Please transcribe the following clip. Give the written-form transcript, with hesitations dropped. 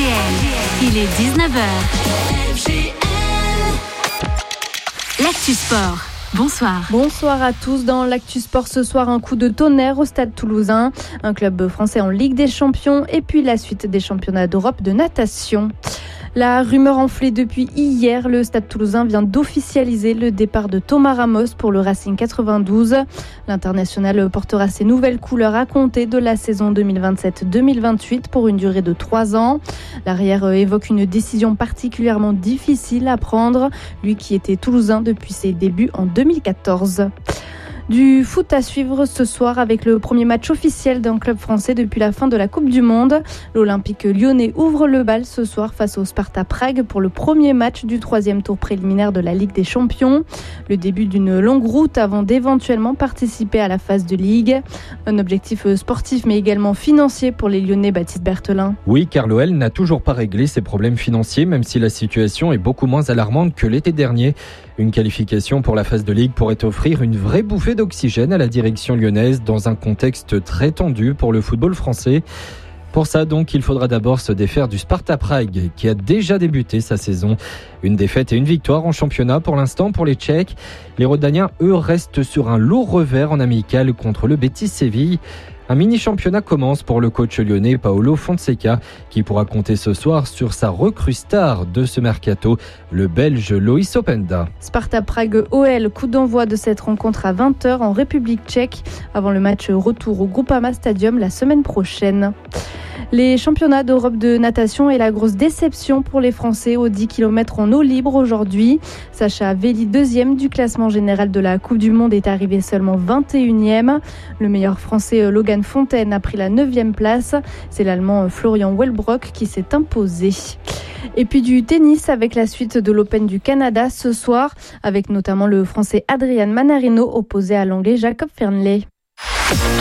Il est 19h. L'Actu Sport. Bonsoir. Bonsoir à tous. Dans l'Actu Sport ce soir, un coup de tonnerre au Stade Toulousain, un club français en Ligue des Champions et puis la suite des championnats d'Europe de natation. La rumeur enflée depuis hier, le Stade Toulousain vient d'officialiser le départ de Thomas Ramos pour le Racing 92. L'international portera ses nouvelles couleurs à compter de la saison 2027-2028 pour une durée de 3 ans. L'arrière évoque une décision particulièrement difficile à prendre, lui qui était toulousain depuis ses débuts en 2014. Du foot à suivre ce soir avec le premier match officiel d'un club français depuis la fin de la Coupe du Monde. L'Olympique lyonnais ouvre le bal ce soir face au Sparta Prague pour le premier match du 3e tour préliminaire de la Ligue des Champions. Le début d'une longue route avant d'éventuellement participer à la phase de Ligue. Un objectif sportif mais également financier pour les Lyonnais, Baptiste Berthelin. Oui, car l'OL n'a toujours pas réglé ses problèmes financiers, même si la situation est beaucoup moins alarmante que l'été dernier. Une qualification pour la phase de Ligue pourrait offrir une vraie bouffée d'oxygène à la direction lyonnaise dans un contexte très tendu pour le football français. Pour ça, donc, il faudra d'abord se défaire du Sparta Prague, qui a déjà débuté sa saison. Une défaite et une victoire en championnat pour l'instant pour les Tchèques. Les Rodaniens, eux, restent sur un lourd revers en amical contre le Betis Séville. Un mini-championnat commence pour le coach lyonnais Paolo Fonseca, qui pourra compter ce soir sur sa recrue star de ce mercato, le Belge Loïs Openda. Sparta Prague OL, coup d'envoi de cette rencontre à 20h en République tchèque, avant le match retour au Groupama Stadium la semaine prochaine. Les championnats d'Europe de natation est la grosse déception pour les Français aux 10 km en eau libre aujourd'hui. Sacha Velli, deuxième du classement général de la Coupe du Monde, est arrivé seulement 21e. Le meilleur Français Logan Fontaine a pris la 9e place. C'est l'Allemand Florian Wellbrock qui s'est imposé. Et puis du tennis avec la suite de l'Open du Canada ce soir, avec notamment le Français Adrian Manarino opposé à l'Anglais Jacob Fernley.